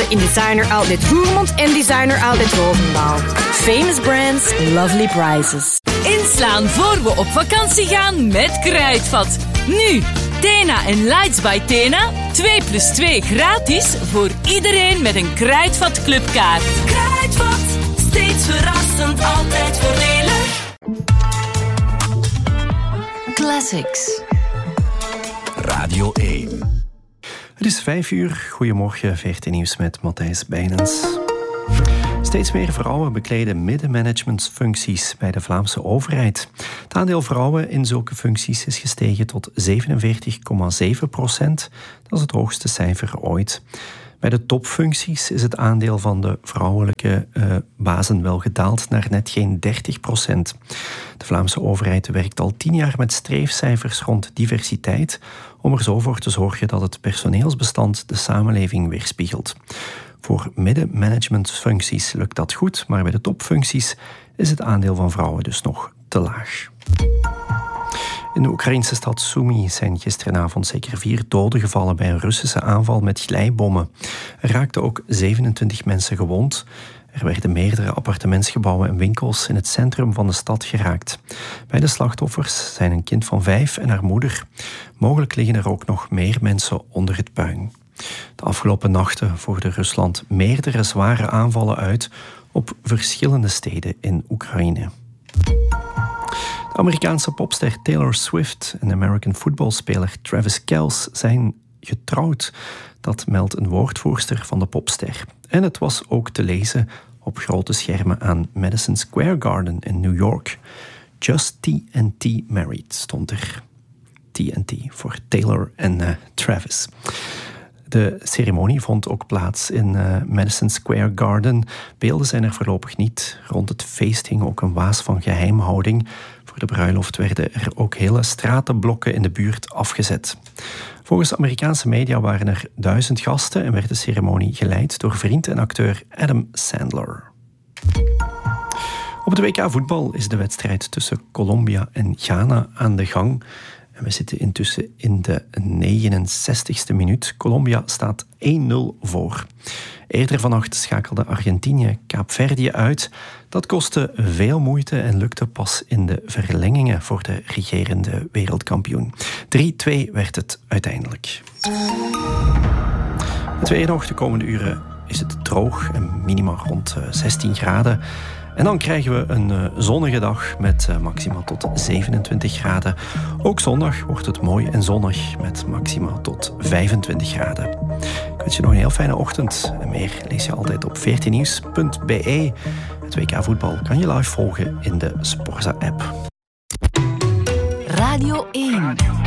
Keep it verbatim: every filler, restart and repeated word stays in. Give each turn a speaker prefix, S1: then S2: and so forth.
S1: vinden in Designer Outlet Roermond en Designer Outlet Roosendaal. Famous brands, lovely prices.
S2: Inslaan voor we op vakantie gaan met Kruidvat. Nu, Tena en Lights by Tena. twee plus twee gratis voor iedereen met een Kruidvat clubkaart.
S3: Kruidvat, steeds verrassend, altijd voordelig.
S2: Classics.
S4: Radio één.
S5: Het is vijf uur. Goedemorgen, V R T Nieuws met Matthijs Bijnens. Steeds meer vrouwen bekleden middenmanagementfuncties bij de Vlaamse overheid. Het aandeel vrouwen in zulke functies is gestegen tot zevenenveertig komma zeven procent. Dat is het hoogste cijfer ooit. Bij de topfuncties is het aandeel van de vrouwelijke uh, bazen wel gedaald naar net geen dertig procent. De Vlaamse overheid werkt al tien jaar met streefcijfers rond diversiteit om er zo voor te zorgen dat het personeelsbestand de samenleving weerspiegelt. Voor middenmanagementfuncties lukt dat goed, maar bij de topfuncties is het aandeel van vrouwen dus nog te laag. In de Oekraïnse stad Sumy zijn gisteravond zeker vier doden gevallen bij een Russische aanval met glijbommen. Er raakten ook zevenentwintig mensen gewond. Er werden meerdere appartementsgebouwen en winkels in het centrum van de stad geraakt. Bij de slachtoffers zijn een kind van vijf en haar moeder. Mogelijk liggen er ook nog meer mensen onder het puin. De afgelopen nachten voerde Rusland meerdere zware aanvallen uit op verschillende steden in Oekraïne. De Amerikaanse popster Taylor Swift en de American footballspeler Travis Kelce zijn getrouwd. Dat meldt een woordvoerster van de popster. En het was ook te lezen op grote schermen aan Madison Square Garden in New York. Just T and T married stond er. T and T voor Taylor en uh, Travis. De ceremonie vond ook plaats in uh, Madison Square Garden. Beelden zijn er voorlopig niet. Rond het feest hing ook een waas van geheimhouding. Voor de bruiloft werden er ook hele stratenblokken in de buurt afgezet. Volgens Amerikaanse media waren er duizend gasten en werd de ceremonie geleid door vriend en acteur Adam Sandler. Op het W K voetbal is de wedstrijd tussen Colombia en Ghana aan de gang. En we zitten intussen in de negenenzestigste minuut. Colombia staat één nul voor. Eerder vannacht schakelde Argentinië Kaapverdië uit. Dat kostte veel moeite en lukte pas in de verlengingen voor de regerende wereldkampioen. drie twee werd het uiteindelijk. Het weer nog. De komende uren is het droog en minima rond zestien graden. En dan krijgen we een uh, zonnige dag met uh, maxima tot zevenentwintig graden. Ook zondag wordt het mooi en zonnig met maxima tot vijfentwintig graden. Ik wens je nog een heel fijne ochtend. En meer lees je altijd op v r t nieuws punt b e. Het W K voetbal kan je live volgen in de Sporza-app.
S2: Radio één.